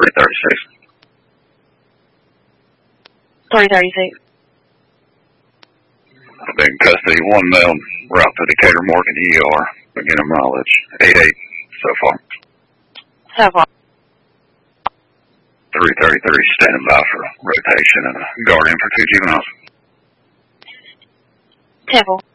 336. 336. I've been in custody, 1 male, route to Decatur Morgan ER, beginning mileage, 88 so far. So far. 333 standing by for rotation and a guard in for 2 juveniles. 10-4.